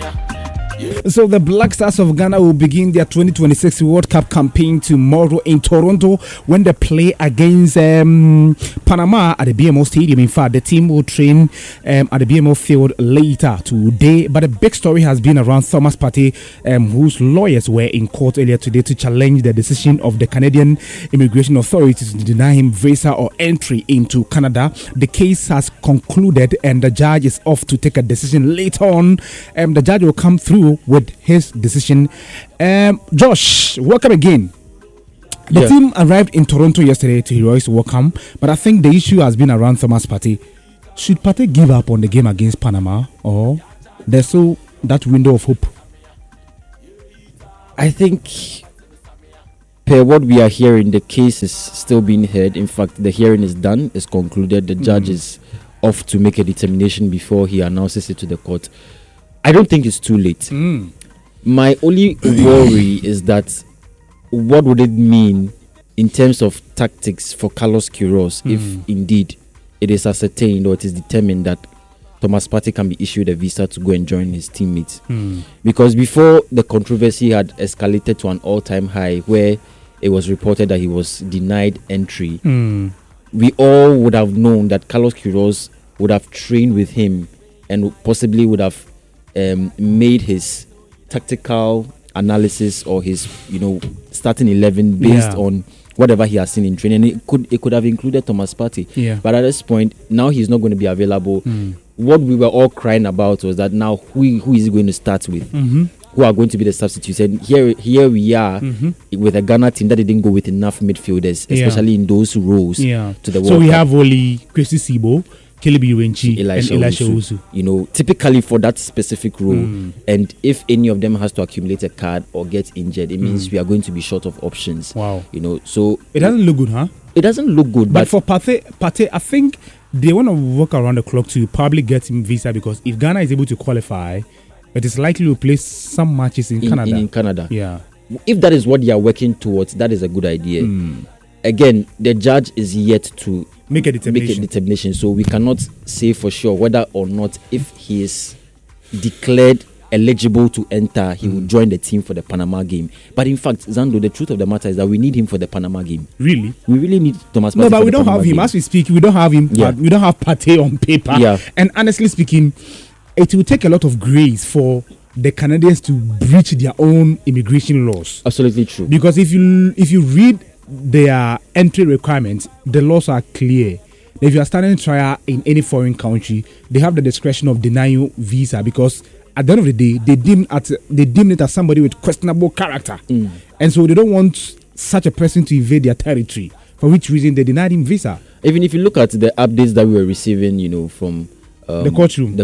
So the Black Stars of Ghana will begin their 2026 World Cup campaign tomorrow in Toronto when they play against Panama at the BMO Stadium. In fact, the team will train at the BMO field later today. But the big story has been around Thomas Partey, whose lawyers were in court earlier today to challenge the decision of the Canadian immigration authorities to deny him visa or entry into Canada. The case has concluded and the judge is off to take a decision later on. The judge will come through with his decision. Josh, welcome again. The team arrived in Toronto yesterday to heroics welcome, but I think the issue has been around Thomas Partey. Should Partey give up on the game against Panama, or there's still that window of hope? I think, per what we are hearing, the case is still being heard. In fact, the hearing is done, is concluded. The judge is off to make a determination before he announces it to the court. I don't think it's too late. My only worry is that what would it mean in terms of tactics for Carlos Queiroz if indeed it is ascertained or it is determined that Thomas Partey can be issued a visa to go and join his teammates? Because before the controversy had escalated to an all-time high where it was reported that he was denied entry, we all would have known that Carlos Queiroz would have trained with him and possibly would have made his tactical analysis or his starting 11 based on whatever he has seen in training. It could have included Thomas Partey, but at this point now he's not going to be available. What we were all crying about was that now who is he going to start with? Who are going to be the substitutes? And here we are with a Ghana team that didn't go with enough midfielders, especially in those roles to the World So we Cup. have only Kwesi Sibo, Caleb Iwenchi, and Elisha Owusu. Typically for that specific role, and if any of them has to accumulate a card or get injured, it means we are going to be short of options. Wow. So it doesn't look good, huh? It doesn't look good. But for Partey, I think they want to work around the clock to probably get him visa, because if Ghana is able to qualify, it is likely to play some matches in Canada. In Canada. Yeah. If that is what they are working towards, that is a good idea. Again, the judge is yet to make a determination. So we cannot say for sure whether or not, if he is declared eligible to enter, he will join the team for the Panama game. But in fact, Zando, the truth of the matter is that we need him for the Panama game. Really? We really need Thomas Partey. No, but we don't have him. As we speak, we don't have him. Yeah. We don't have Partey on paper. Yeah. And honestly speaking, it will take a lot of grace for the Canadians to breach their own immigration laws. Absolutely true. Because if you read their entry requirements, the laws are clear. If you are standing trial in any foreign country, they have the discretion of denying you visa, because at the end of the day, they deem it as somebody with questionable character, and so they don't want such a person to invade their territory. For which reason they denied him visa. Even if you look at the updates that we were receiving, from the courtroom,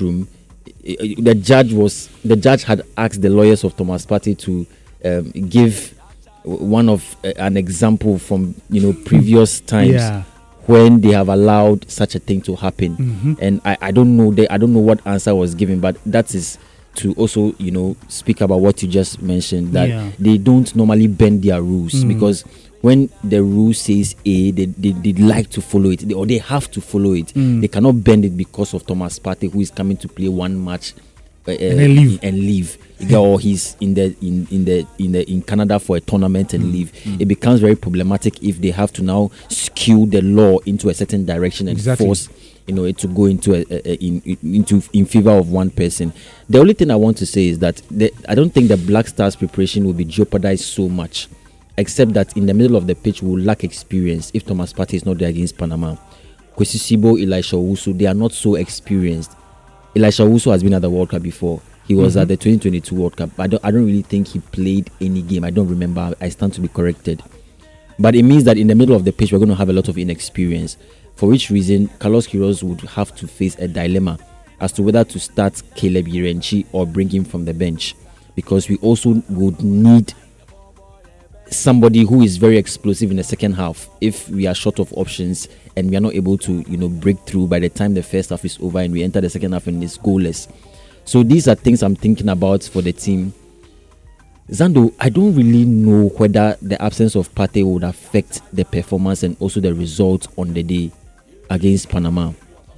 the judge had asked the lawyers of Thomas Partey to give one of an example from previous times when they have allowed such a thing to happen. And I don't know what answer was given, but that is to also speak about what you just mentioned, that they don't normally bend their rules, because when the rule says A, they like to follow it, or they have to follow it. They cannot bend it because of Thomas Partey, who is coming to play one match and leave. Or he's in Canada for a tournament and leave. It becomes very problematic if they have to now skew the law into a certain direction and force it to go into in favor of one person. The only thing I want to say is that I don't think the Black Stars preparation will be jeopardized so much, except that in the middle of the pitch we will lack experience if Thomas Partey is not there against Panama. Kwesi Sibo, Elisha Owusu, they are not so experienced. Elisha Owusu has been at the World Cup before. He was at the 2022 World Cup. I don't really think he played any game. I don't remember. I stand to be corrected. But it means that in the middle of the pitch, we're going to have a lot of inexperience. For which reason, Carlos Queiroz would have to face a dilemma as to whether to start Caleb Iwenchi or bring him from the bench. Because we also would need somebody who is very explosive in the second half if we are short of options and we are not able to break through by the time the first half is over and we enter the second half and it's goalless. So these are things I'm thinking about for the team. Zando, I don't really know whether the absence of Partey would affect the performance and also the result on the day against Panama.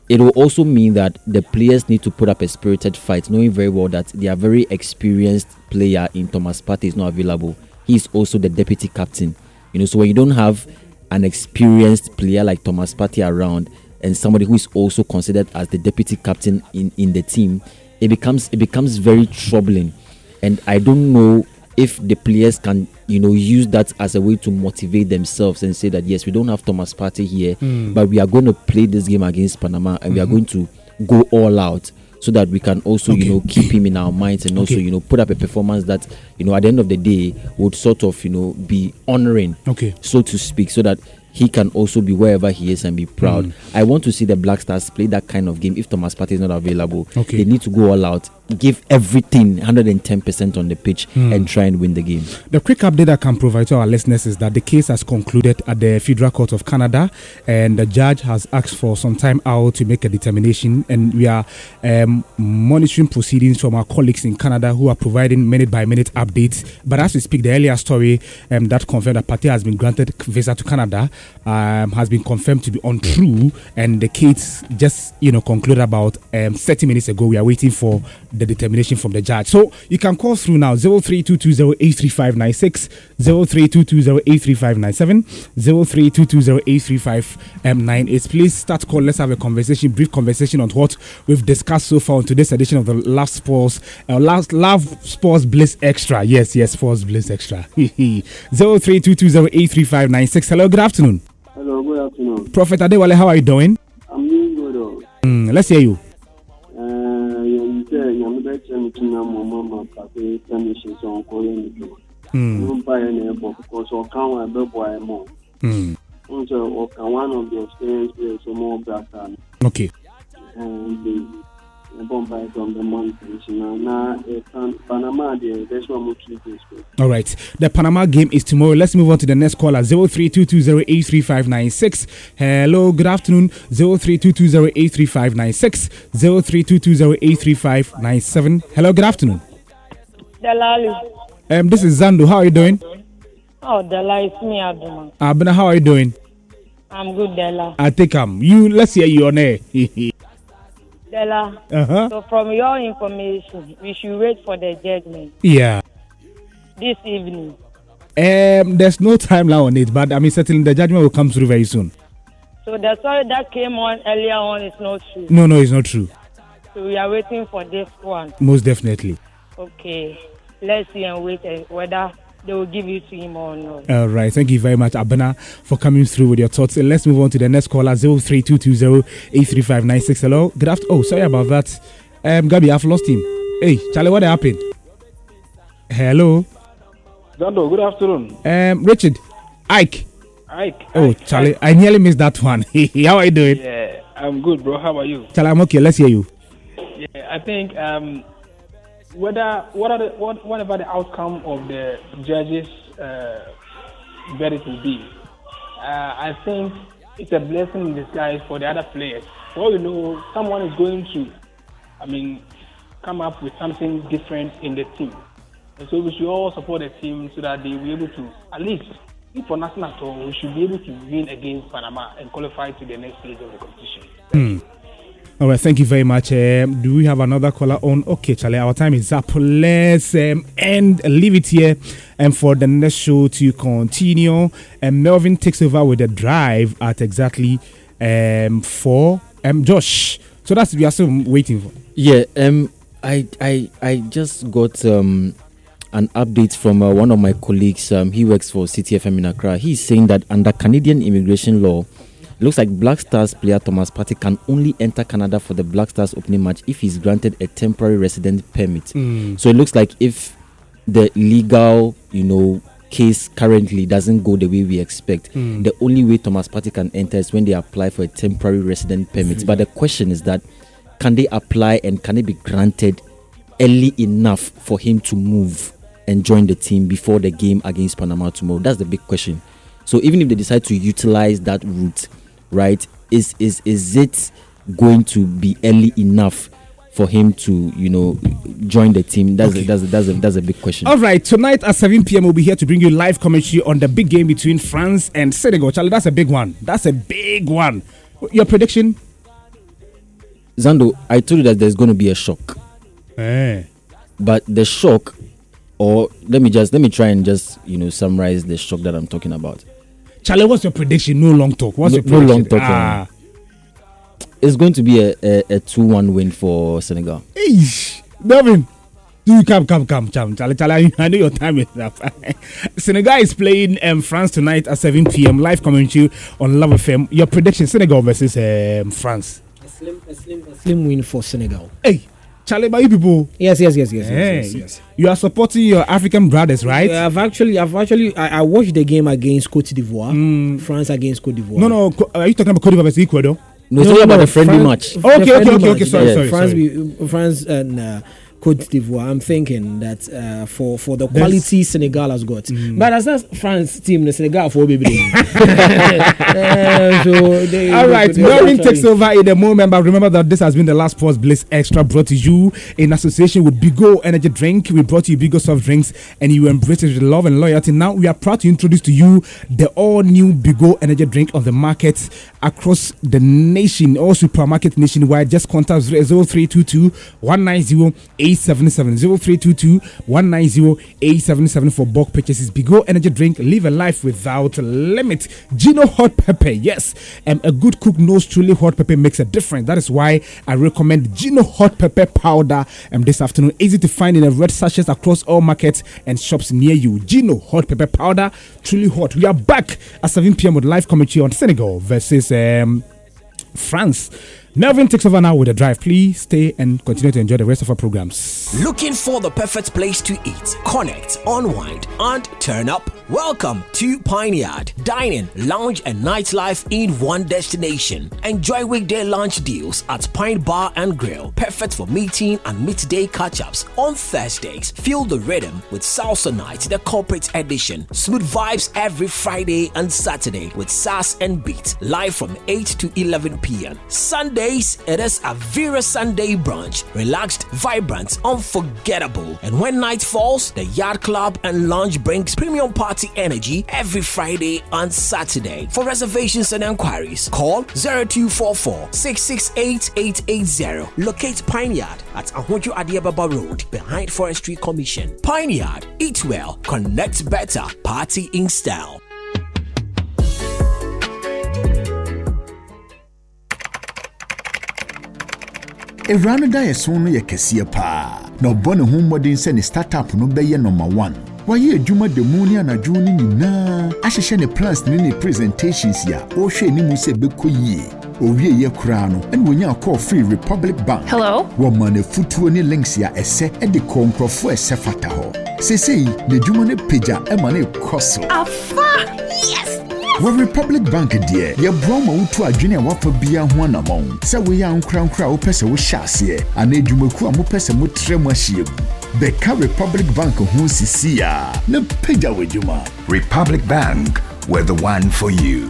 it will also mean that the players need to put up a spirited fight, knowing very well that their very experienced player in Thomas Partey is not available. He is also the deputy captain. So when you don't have an experienced player like Thomas Partey around and somebody who is also considered as the deputy captain in the team, it becomes very troubling. And I don't know if the players can, use that as a way to motivate themselves and say that, yes, we don't have Thomas Partey here, but we are going to play this game against Panama and we are going to go all out so that we can also, keep him in our minds and also, put up a performance that, at the end of the day would sort of, be honoring, so to speak, so that he can also be wherever he is and be proud. I want to see the Black Stars play that kind of game. If Thomas Partey is not available, they need to go all out, give everything 110% on the pitch and try and win the game. The quick update I can provide to our listeners is that the case has concluded at the Federal Court of Canada and the judge has asked for some time out to make a determination, and we are monitoring proceedings from our colleagues in Canada who are providing minute by minute updates. But as we speak, the earlier story that confirmed that Partey has been granted visa to Canada has been confirmed to be untrue, and the case just concluded about 30 minutes ago. We are waiting for the determination from the judge. So you can call through now 0322083596, 0322083597, 0322083598. Please start call. Let's have a conversation, brief conversation on what we've discussed so far on today's edition of the Love Sports Bliss Extra. Yes, Sports Bliss Extra. 0322083596. Hello, good afternoon. Hello, good afternoon. Prophet Adewale, how are you doing? I'm doing good. Let's hear you. Okay. All right. The Panama game is tomorrow. Let's move on to the next caller. 0322083596. Hello, good afternoon. 0322083596. 0322083597. Hello, good afternoon. Delali. This is Zando. How are you doing? Oh, Dela, it's me, Abdullah. Abena, how are you doing? I'm good, Dela. I think let's hear you on air. Dela, so from your information, we should wait for the judgment. Yeah. This evening. There's no timeline on it, but certainly the judgment will come through very soon. So the story that came on earlier on is not true? No, it's not true. So we are waiting for this one? Most definitely. Okay. Let's see and wait whether they will give it to him or not. All right. Thank you very much, Abena, for coming through with your thoughts. And let's move on to the next caller, 0322083596. Hello. Good afternoon. Oh, sorry about that. Gabi, I've lost him. Hey, Charlie, what happened? Hello. Dando, good afternoon. Richard. Ike. Oh, Charlie, Ike. I nearly missed that one. How are you doing? Yeah, I'm good, bro. How are you? Charlie, I'm okay. Let's hear you. Yeah, I think whatever the outcome of the judges' verdict will be, I think it's a blessing in disguise for the other players. For all you know, someone is going to, come up with something different in the team. And so we should all support the team so that they will be able to, at least, if for nothing at all, we should be able to win against Panama and qualify to the next stage of the competition. All right, thank you very much. Do we have another caller on? Okay, Charlie, our time is up. Let's leave it here and for the next show to continue. And Melvin takes over with the drive at exactly 4. Josh, so that's we are still waiting for. Yeah, I just got an update from one of my colleagues. He works for CTFM in Accra. He's saying that under Canadian immigration law, it looks like Black Stars player Thomas Partey can only enter Canada for the Black Stars opening match if he's granted a temporary resident permit. So it looks like if the legal, case currently doesn't go the way we expect, the only way Thomas Partey can enter is when they apply for a temporary resident permit. But the question is that, can they apply and can it be granted early enough for him to move and join the team before the game against Panama tomorrow? That's the big question. So even if they decide to utilize that route, right, is it going to be early enough for him to join the team? That's a big question. All right, tonight at 7 p.m. we'll be here to bring you live commentary on the big game between France and Senegal. Charlie, that's a big one. Your prediction? Zando, I told you that there's going to be a shock. But the shock, or let me try and just summarize the shock that I'm talking about. Charlie, what's your prediction? No long talk. What's your prediction? No long talk. It's going to be a 2-1 win for Senegal. Eesh, Melvin, do come, Charlie. I know your time is up. Senegal is playing France tonight at 7 p.m. Live commentary on Love FM. Your prediction: Senegal versus France. A slim win for Senegal. Hey, Charlie, by you people. Yes. You are supporting your African brothers, right? Yeah, I've actually I watched the game against Cote d'Ivoire. France against Cote d'Ivoire. No. Are you talking about Cote d'Ivoire versus Ecuador? No, it's talking about the friendly match. Okay. Sorry. France and Cote d'Ivoire. I'm thinking that for the quality Senegal has got, but as that France team, the Senegal for baby. All right, Melvin takes over in a moment. But remember that this has been the last Sports Bliss Extra, brought to you in association with Bigo Energy Drink. We brought you Bigo soft drinks, and you embrace it with love and loyalty. Now we are proud to introduce to you the all-new Bigo Energy Drink on the market across the nation, all supermarket nationwide. Just contact 0322 190 877 0322 190 877 for bulk purchases. Bigo Energy Drink. Live a life without limit. Gino Hot Pepper. Yes, a good cook knows truly hot pepper makes a difference. That is why I recommend Gino Hot Pepper Powder this afternoon. Easy to find in a red sachets across all markets and shops near you. Gino Hot Pepper Powder, truly hot. We are back at 7 p.m. with live commentary on Senegal versus France. Melvin takes over now with a drive. Please stay and continue to enjoy the rest of our programs. Looking for the perfect place to eat, connect, unwind, and turn up? Welcome to Pine Yard. Dining, lounge, and nightlife in one destination. Enjoy weekday lunch deals at Pine Bar and Grill. Perfect for meeting and midday catch-ups on Thursdays. Feel the rhythm with Salsa Night, the corporate edition. Smooth vibes every Friday and Saturday with Sass and Beat. Live from 8 to 11 p.m. Sundays, it is a Vera Sunday brunch. Relaxed, vibrant, unforgettable. And when night falls, the Yard Club and Lounge brings premium party energy every Friday and Saturday. For reservations and enquiries, call 0244 668 880. Locate Pine Yard at Ahojo Adiababa Road behind Forestry Commission. Pine Yard, eat well, connect better, party in style. Erano da yeso no yekese pa na obone ho modern se ne startup no be ye number 1 waye adwuma de mu ni anadwo ni nyina ahehye ne plans ne presentations ya o hwe ni mu se bekoyie owie ye kura no ene wonya call free Republic Bank. Hello, woman futuo ni links ya ese e de konkrofo ese fata ho sesei ne dwuma ne pagya e ma ne koso afa. Yes, Well, Republic Bank dear, your Broma utu adwene wafa bia ho anamon. Se we ya nkra wo pese wo hyase, ana edwumaku amu pese mo tremu ahiegu. Beka Republic Bank ho sisi ya. Na pagya wedwuma. Republic Bank, we're the one for you.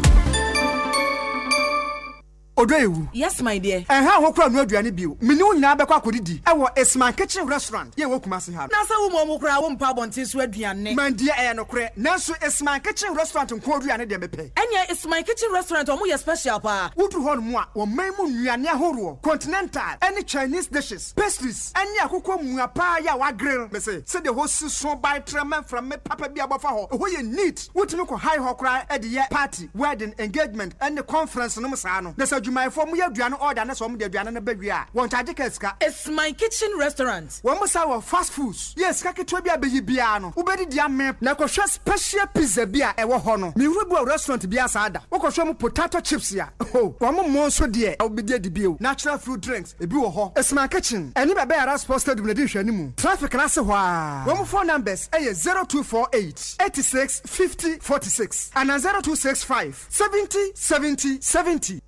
Odewu. Yes, my dear. And how hokra no aduane biu. Me no nyina bekwa kodidi. E wo Esman Kitchen Restaurant. Ye wo Kumasi ha. Na sa wo mo kra wo mpa bontin so aduane. Man dear e no kre. Nanso Esman Kitchen Restaurant nko aduane de bepe. Enya Esman Kitchen Restaurant omo ye special pa. Wudu ho no mu a wo man mu nnuane ahoro. Continental, any Chinese dishes, pastries, any akoko mua pa ya wa grill. Me say the host so by tremen from me papa bi abofa ho. Ho ye neat. Wutumi ko high hokra e de ye party, wedding, engagement and the conference no sa no. My form we aduane order na so mo de aduane na bawie won charge keska. It's my kitchen restaurant. Won mo sa fast foods. Yes, ka ketwa bia beyi bia no. Wo be di am na ko hwe special pizza bia e wo ho no. Mi rubu restaurant bia sa ada. Wo ko hwe mo potato chips ya. Oh, won mo so de wo be di bio. Natural fruit drinks e bi wo ho. It's my kitchen. Eni be be ara sports stadium na di hwe ni mu. Traffic na se ho a. Won phone numbers e 0248 86 50 46 and 0265 70 70 70.